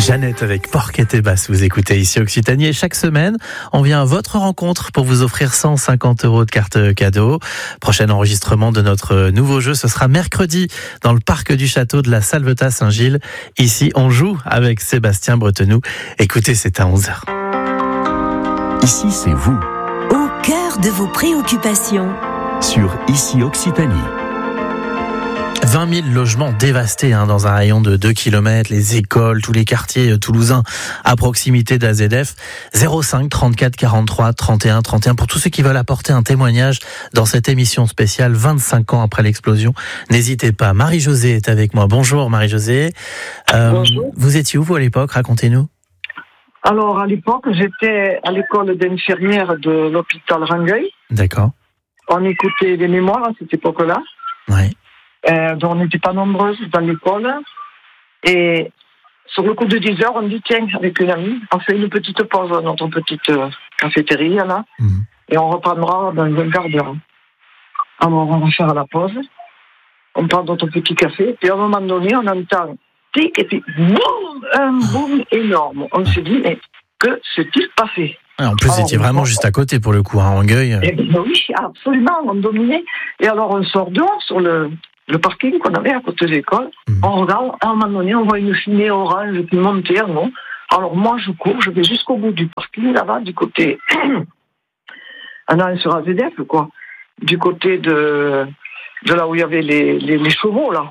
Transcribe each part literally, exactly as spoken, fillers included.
Jeannette avec Porquette et Basse, vous écoutez ici Occitanie et chaque semaine, on vient à votre rencontre pour vous offrir cent cinquante euros de carte cadeau. Prochain enregistrement de notre nouveau jeu, ce sera mercredi dans le parc du château de la Salvetat Saint-Gilles. Ici, on joue avec Sébastien Bretenoux. Écoutez, c'est à onze heures. Ici, c'est vous. Au cœur de vos préoccupations. Sur Ici Occitanie. vingt mille logements dévastés hein, dans un rayon de deux kilomètres, les écoles, tous les quartiers euh, toulousains à proximité d'A Z F. zéro cinq trente-quatre quarante-trois trente et un trente et un pour tous ceux qui veulent apporter un témoignage dans cette émission spéciale vingt-cinq ans après l'explosion. N'hésitez pas. Marie-Josée est avec moi. Bonjour Marie-Josée. Euh, Bonjour. Vous étiez où vous à l'époque? Racontez-nous. Alors à l'époque, j'étais à l'école d'infirmière de l'hôpital Rangueil. D'accord. On écoutait des mémoires à cette époque-là. Ouais. Euh, donc on n'était pas nombreuses dans l'école. Et sur le coup de dix heures, on dit tiens, avec une amie, on fait une petite pause dans notre petite euh, cafétéria là, Mmh. et on reprendra dans un quart d'heure. Alors on va faire la pause, on prend notre petit café, et à un moment donné, on entend tic, et puis boum, un boum énorme. On se dit, mais que s'est-il passé? Ouais, en plus, vous Alors, étiez vraiment on... juste à côté pour le coup, à Rangueil. Eh bien, oui, absolument, on dominait. Et alors on sort dehors sur le... le parking qu'on avait à côté de l'école, mmh. on regarde, à un moment donné, on voit une fumée orange qui montait, non. Alors moi, je cours, je vais jusqu'au bout du parking, là-bas, du côté... en allant sur A Z F, quoi. Du côté de, de là où il y avait les, les, les chevaux, là.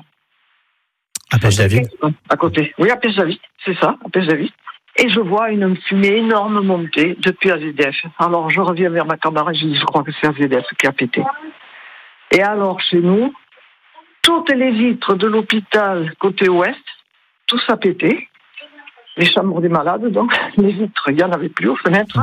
À Pêche-David. À côté. Oui, à Pêche-David, c'est ça, à Pêche-David. Et je vois une fumée énorme monter depuis A Z F. Alors je reviens vers ma camarade, je dis, je crois que c'est A Z F qui a pété. Et alors, chez nous, toutes les vitres de l'hôpital côté ouest, tout ça pétait. Les chambres des malades, donc, les vitres, il n'y en avait plus aux fenêtres.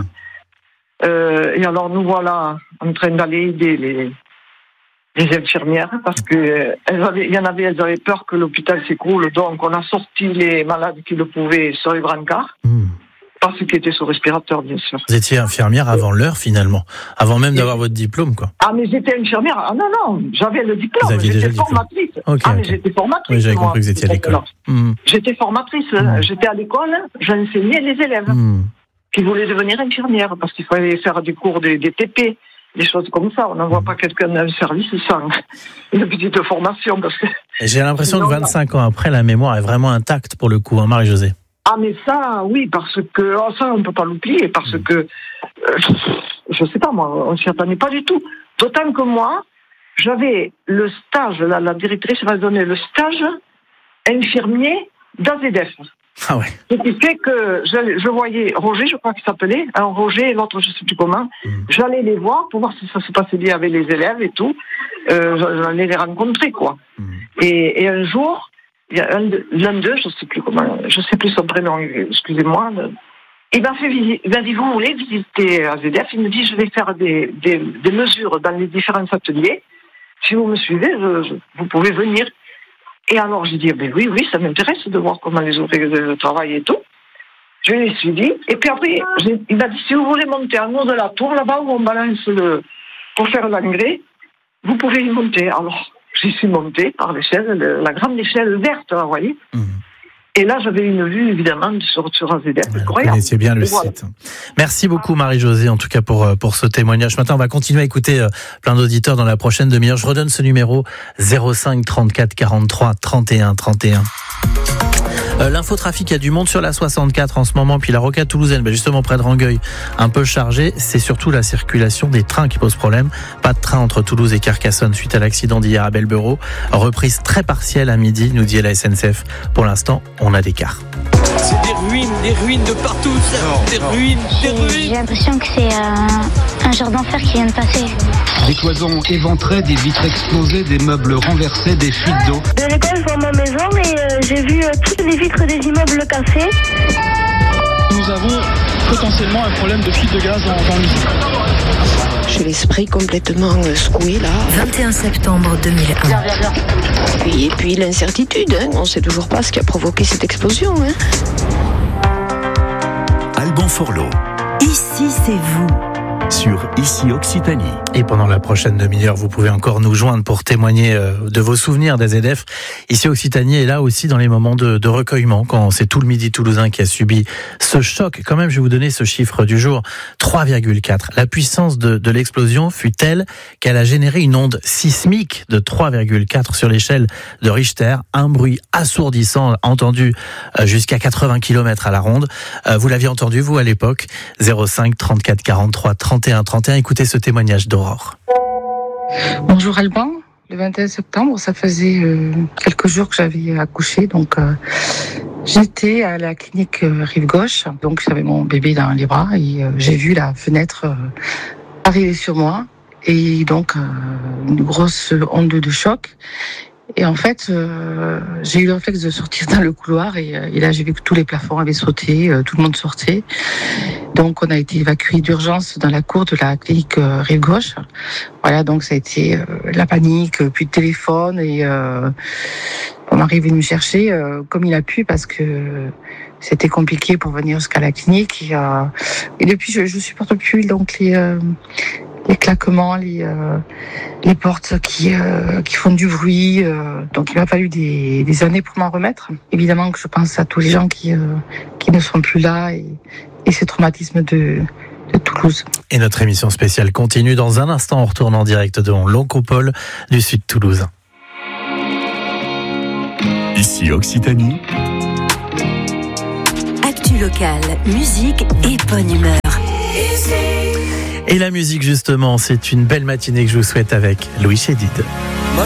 Euh, et alors nous voilà en train d'aller aider les, les infirmières, parce que elles avaient, il y en avait, elles avaient peur que l'hôpital s'écroule, donc on a sorti les malades qui le pouvaient sur les brancards. Mmh. Pas ceux qui étaient sur respirateur, bien sûr. Vous étiez infirmière avant l'heure, finalement. Avant même d'avoir votre diplôme, quoi. Ah, mais j'étais infirmière. Ah non, non, j'avais le diplôme. Vous aviez j'étais déjà le formatrice. diplôme. Okay, ah, mais okay. j'étais formatrice. Oui, j'avais moi, compris que vous étiez à l'école. Mmh. J'étais formatrice. Mmh. J'étais à l'école, j'enseignais les élèves mmh. qui voulaient devenir infirmières, parce qu'il fallait faire des cours des, des T P, des choses comme ça. On n'envoie mmh. pas quelqu'un dans le service sans une petite formation. Parce que... J'ai l'impression que vingt-cinq ans après, la mémoire est vraiment intacte pour le coup, hein, Marie-Josée. Ah mais ça, oui, parce que oh, ça, on ne peut pas l'oublier, parce mmh. que, euh, je ne sais pas, moi, on ne s'y attendait pas du tout. D'autant que moi, j'avais le stage, la, la directrice m'a donné le stage infirmier d'A Z F. Ah ouais. Ce qui fait que je, je voyais Roger, je crois qu'il s'appelait, un Roger et l'autre, je ne sais plus comment, mmh. j'allais les voir pour voir si ça se passait bien avec les élèves et tout. Euh, j'allais les rencontrer, quoi. Mmh. Et, et un jour... Il y a un de, l'un d'eux, je ne sais plus comment, je sais plus son prénom, excusez-moi. Il m'a fait visiter, il m'a dit, vous voulez visiter A Z F? Il me dit, je vais faire des, des, des mesures dans les différents ateliers. Si vous me suivez, je, je, vous pouvez venir. Et alors, j'ai dit, ben oui, oui, ça m'intéresse de voir comment les ouvriers travaillent et tout. Je l'ai suivi. Et puis après, il m'a dit, si vous voulez monter en haut de la tour, là-bas où on balance le, pour faire l'engrais, vous pouvez y monter. Alors, j'y suis montée par l'échelle, la grande échelle verte, vous voyez. Mmh. Et là, j'avais une vue, évidemment, sur, sur A Z F. Vous connaissiez bien le voilà. site. Merci beaucoup, Marie-Josée, en tout cas, pour, pour ce témoignage. Maintenant, on va continuer à écouter plein d'auditeurs dans la prochaine demi-heure. Je redonne ce numéro, zéro cinq trente-quatre quarante-trois trente et un trente et un. Euh, l'infotrafic, il y a du monde sur la soixante-quatre en ce moment, puis la rocade toulousaine, ben justement près de Rangueil, un peu chargée. C'est surtout la circulation des trains qui pose problème. Pas de train entre Toulouse et Carcassonne suite à l'accident d'hier à Belberot. Reprise très partielle à midi, nous dit la S N C F. Pour l'instant, on a des cars. C'est des ruines, des ruines de partout, non, des non. ruines, des j'ai, ruines. J'ai l'impression que c'est euh, un genre d'enfer qui vient de passer. Des cloisons éventrées, des vitres explosées, des meubles renversés, des fuites d'eau. De l'école, je vois ma maison et euh, j'ai vu euh, toutes les vitres des immeubles cassées. Nous avons potentiellement un problème de fuite de gaz dans, dans l'usine. J'ai l'esprit complètement euh, secoué là. vingt et un septembre deux mille un. Viens, viens, viens. Puis, et puis l'incertitude, hein. On ne sait toujours pas ce qui a provoqué cette explosion. Hein. Alban Forlot. Ici, c'est vous. sur Ici Occitanie. Et pendant la prochaine demi-heure, vous pouvez encore nous joindre pour témoigner de vos souvenirs d'A Z F. Ici Occitanie est là aussi dans les moments de, de recueillement, quand c'est tout le Midi toulousain qui a subi ce choc. Quand même, je vais vous donner ce chiffre du jour, trois virgule quatre. La puissance de, de l'explosion fut telle qu'elle a généré une onde sismique de trois virgule quatre sur l'échelle de Richter. Un bruit assourdissant entendu jusqu'à quatre-vingts kilomètres à la ronde. Vous l'aviez entendu, vous, à l'époque. zéro cinq trente-quatre quarante-trois trente et un trente et un. Écoutez ce témoignage d'Aurore. Bonjour Alban. Le vingt et un septembre, ça faisait euh, quelques jours que j'avais accouché, donc euh, j'étais à la clinique euh, Rive Gauche, donc j'avais mon bébé dans les bras et euh, j'ai vu la fenêtre euh, arriver sur moi et donc euh, une grosse onde de choc. Et en fait, euh, j'ai eu le réflexe de sortir dans le couloir et, et là j'ai vu que tous les plafonds avaient sauté, euh, tout le monde sortait. Donc on a été évacué d'urgence dans la cour de la clinique euh, Rive Gauche. Voilà, donc ça a été euh, la panique, puis de téléphone et euh, mon mari est venu me chercher euh, comme il a pu parce que c'était compliqué pour venir jusqu'à la clinique. Et, euh, et depuis, je, je supporte plus donc les euh, les claquements, les euh, les portes qui euh, qui font du bruit. Euh, donc il m'a fallu des des années pour m'en remettre. Évidemment que je pense à tous les gens qui euh, qui ne sont plus là et, et ces traumatismes de de Toulouse. Et notre émission spéciale continue dans un instant. On retourne en direct de l'Oncopole du sud de Toulouse. Ici Occitanie. Actu locale, musique et bonne humeur. Et la musique, justement, c'est une belle matinée que je vous souhaite avec Louis Chédid.